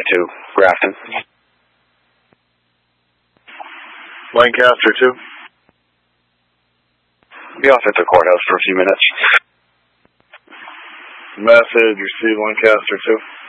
to Grafton. Lancaster 2. Be off at the courthouse for a few minutes. Message received, Lancaster 2.